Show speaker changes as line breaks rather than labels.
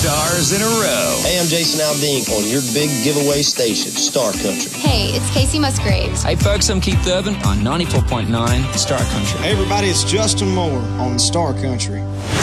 stars in a row.
Hey, I'm Jason Aldean on your big giveaway station, Star Country.
Hey, it's Casey Musgraves.
Hey, folks, I'm Keith Urban on 94.9 Star Country.
Hey, everybody, it's Justin Moore on Star Country.